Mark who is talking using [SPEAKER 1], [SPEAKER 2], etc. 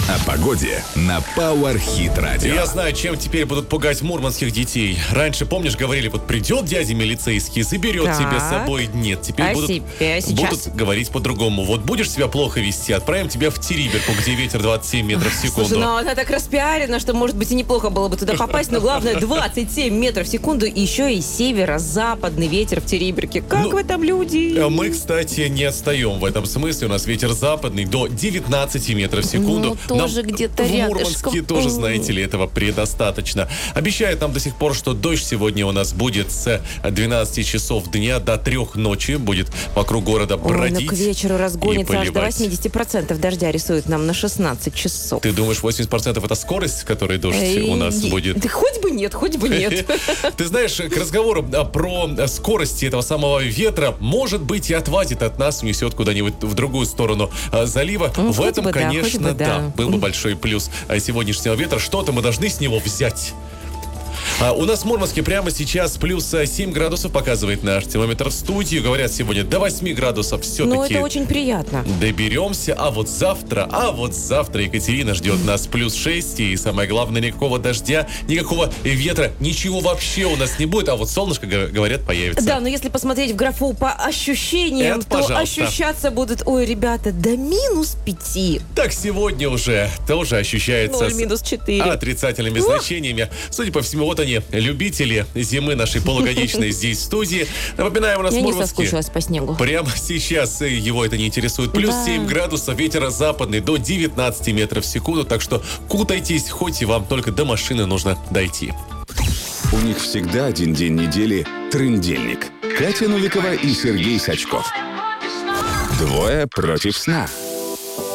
[SPEAKER 1] О погоде на Power Hit Radio.
[SPEAKER 2] Я знаю, чем теперь будут пугать мурманских детей. Раньше, помнишь, говорили, вот придет дядя милицейский, заберет тебя с собой. Нет, теперь будут говорить по-другому. Вот будешь себя плохо вести, отправим тебя в Териберку, где ветер 27 метров в секунду.
[SPEAKER 3] Слушай, ну она так распиарена, что, может быть, и неплохо было бы туда попасть, но главное, 27 метров в секунду, и еще и северо-западный ветер в Териберке. Как вы там, люди?
[SPEAKER 2] Мы, кстати, не отстаем в этом смысле. У нас ветер западный до 19 метров в секунду.
[SPEAKER 3] Ну, тоже где-то
[SPEAKER 2] в
[SPEAKER 3] рядышком.
[SPEAKER 2] Мурманске тоже, знаете ли, этого предостаточно. Обещают нам до сих пор, что дождь сегодня у нас будет с 12 часов дня до 3 ночи. Будет вокруг города бродить.
[SPEAKER 3] Ну к вечеру разгонится аж до
[SPEAKER 2] поливать.
[SPEAKER 3] 80% дождя рисует нам на 16 часов.
[SPEAKER 2] Ты думаешь, 80% это скорость, с которой дождь у нас будет?
[SPEAKER 3] Да хоть бы нет, хоть бы нет.
[SPEAKER 2] Ты знаешь, к разговору про скорости этого самого ветра, может быть, и отвадит от нас, унесет куда-нибудь в другую сторону залива. В этом, конечно, да, был бы большой плюс сегодняшнего ветра. Что-то мы должны с него взять. У нас в Мурманске прямо сейчас плюс 7 градусов показывает наш термометр в студии. Говорят, сегодня до 8 градусов все-таки.
[SPEAKER 3] Ну, это очень приятно.
[SPEAKER 2] Доберемся. А вот завтра, Екатерина ждет нас плюс 6. И самое главное, никакого дождя, никакого ветра, ничего вообще у нас не будет. А вот солнышко, говорят, появится.
[SPEAKER 3] Да, но если посмотреть в графу по ощущениям, то ощущаться будут, ребята, до -5.
[SPEAKER 2] Так сегодня уже тоже ощущается
[SPEAKER 3] 0, -4.
[SPEAKER 2] Отрицательными значениями. Судя по всему, вот они, любители зимы нашей полугодичной здесь в студии. Напоминаем, у нас в Мурманске.
[SPEAKER 3] Я не соскучилась по снегу.
[SPEAKER 2] Прямо сейчас его это не интересует. Плюс 7 градусов, ветер западный до 19 метров в секунду. Так что кутайтесь, хоть и вам только до машины нужно дойти.
[SPEAKER 1] У них всегда один день недели – трындельник. Катя Новикова и Сергей Сачков. Двое против сна.